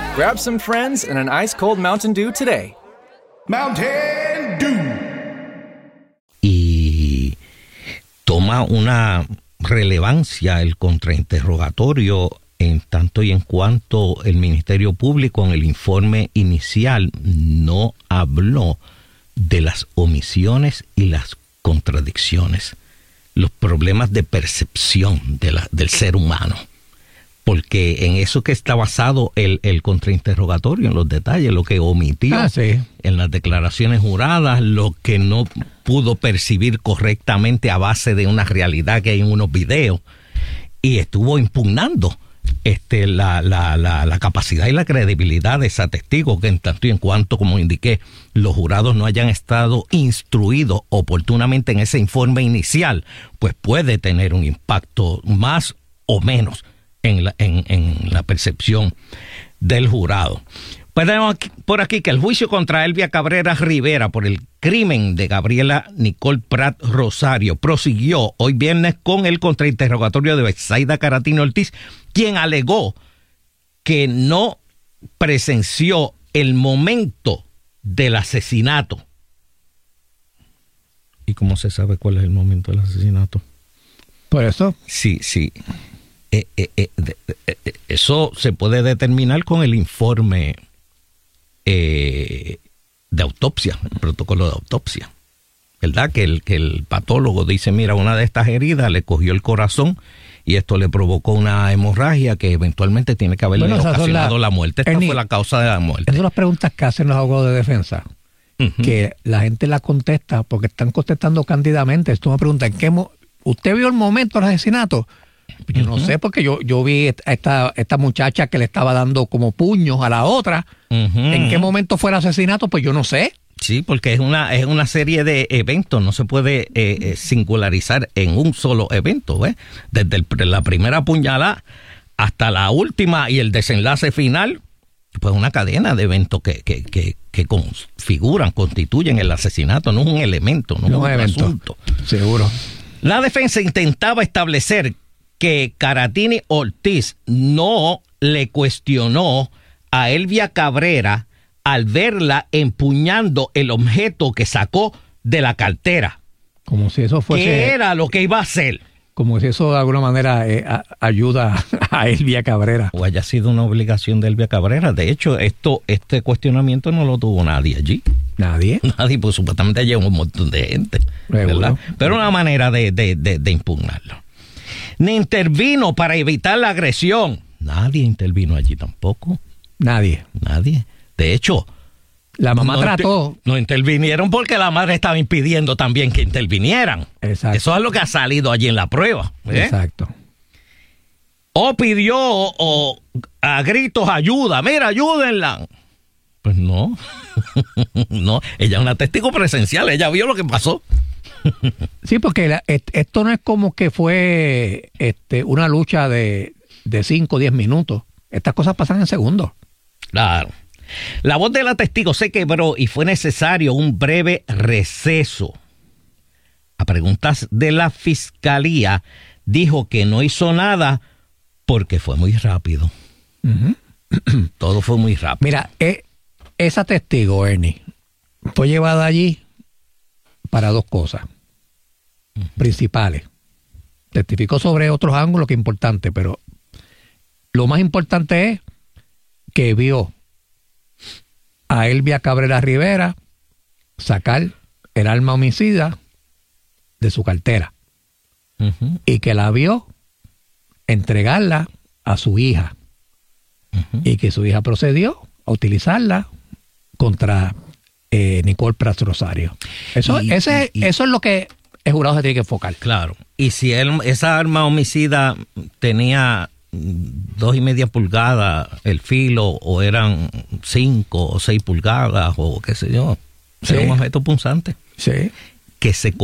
Grab some friends and an ice-cold Mountain Dew today. Mountain Dew. Y toma una relevancia el contrainterrogatorio en tanto y en cuanto el Ministerio Público en el informe inicial no habló de las omisiones y las contradicciones, los problemas de percepción del ser humano. Porque en eso que está basado el contrainterrogatorio, en los detalles, lo que omitió en las declaraciones juradas, lo que no pudo percibir correctamente a base de una realidad que hay en unos videos, y estuvo impugnando la capacidad y la credibilidad de ese testigo, que en tanto y en cuanto, como indiqué, los jurados no hayan estado instruidos oportunamente en ese informe inicial, pues puede tener un impacto más o menos en la percepción del jurado. Pues tenemos por aquí que el juicio contra Elvia Cabrera Rivera por el crimen de Gabriela Nicole Prat Rosario prosiguió hoy viernes con el contrainterrogatorio de Betsaida Caratini Ortiz, quien alegó que no presenció el momento del asesinato. ¿Y cómo se sabe cuál es el momento del asesinato? ¿Por eso? Sí. Eso se puede determinar con el informe de autopsia, el protocolo de autopsia, ¿verdad? Que el patólogo dice, mira, una de estas heridas le cogió el corazón y esto le provocó una hemorragia que eventualmente tiene que haberle ocasionado la muerte. Esta fue la causa de la muerte. Esas son las preguntas que hacen los abogados de defensa, que la gente la contesta porque están contestando cándidamente. Esto me pregunta, ¿usted vio el momento del asesinato? Yo no sé, porque yo vi a esta muchacha que le estaba dando como puños a la otra. ¿En qué momento fue el asesinato? Pues yo no sé. Sí, porque es una serie de eventos, no se puede singularizar en un solo evento, ¿ves? Desde la primera puñalada hasta la última y el desenlace final, pues una cadena de eventos que constituyen el asesinato, no es un elemento, no es un asunto. Seguro. La defensa intentaba establecer que Caratini Ortiz no le cuestionó a Elvia Cabrera al verla empuñando el objeto que sacó de la cartera. Como si eso fuese... ¿Qué era lo que iba a hacer? Como si eso de alguna manera ayuda a Elvia Cabrera. O haya sido una obligación de Elvia Cabrera. De hecho, este cuestionamiento no lo tuvo nadie allí. ¿Nadie? Nadie, pues supuestamente llegó un montón de gente, ¿verdad? Pero una manera de impugnarlo. Ni intervino para evitar la agresión. Nadie intervino allí tampoco. Nadie. De hecho, la mamá trató. No intervinieron porque la madre estaba impidiendo también que intervinieran. Exacto. Eso es lo que ha salido allí en la prueba. Exacto. O pidió a gritos ayuda. Mira, ayúdenla. Pues no. No, ella es una testigo presencial. Ella vio lo que pasó. Sí, porque esto no es como que fue una lucha de 5 o 10 minutos. Estas cosas pasan en segundos. Claro. La voz de la testigo se quebró y fue necesario un breve receso. A preguntas de la fiscalía, dijo que no hizo nada porque fue muy rápido. Todo fue muy rápido. Mira, esa testigo, Ernie, fue llevada allí para 2 cosas principales. Testificó sobre otros ángulos que es importante, pero lo más importante es que vio a Elvia Cabrera Rivera sacar el arma homicida de su cartera y que la vio entregarla a su hija y que su hija procedió a utilizarla contra Nicole Prat Rosario. Eso es lo que el jurado se tiene que enfocar. Claro. Y si esa arma homicida tenía 2.5 pulgadas el filo, o eran 5 o 6 pulgadas, o qué sé yo, era un objeto punzante. Sí. Que se